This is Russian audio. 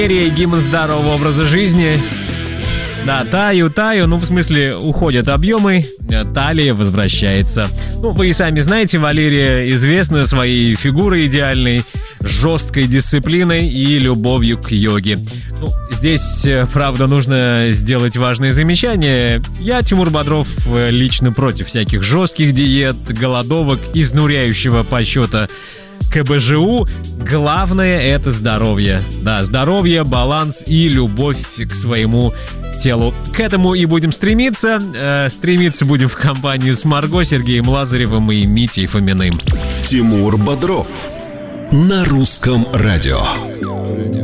Гимн здорового образа жизни. Да, таю, ну в смысле уходят объемы, талия возвращается. Ну, вы и сами знаете, Валерия известна своей фигурой идеальной, жесткой дисциплиной и любовью к йоге. Ну, здесь, правда, нужно сделать важное замечание. Я, Тимур Бодров, лично против всяких жестких диет, голодовок, изнуряющего подсчета КБЖУ. Главное — это здоровье. Да, здоровье, баланс и любовь к своему телу. К этому и будем стремиться. Стремиться будем в компании с Марго, Сергеем Лазаревым и Митей Фоминым. Тимур Бодров на Русском радио.